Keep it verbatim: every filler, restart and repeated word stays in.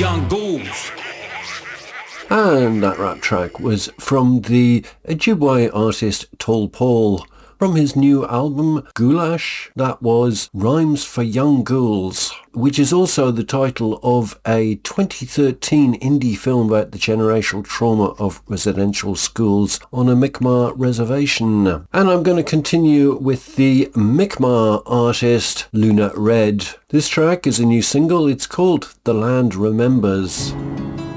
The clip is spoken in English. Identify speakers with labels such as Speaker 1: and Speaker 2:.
Speaker 1: young ghouls.
Speaker 2: And that rap track was from the Ojibwe artist Tall Paul. From his new album, Goulash, that was Rhymes for Young Ghouls, which is also the title of a twenty thirteen indie film about the generational trauma of residential schools on a Mi'kmaq reservation. And I'm going to continue with the Mi'kmaq artist Luna Red. This track is a new single. It's called The Land Remembers.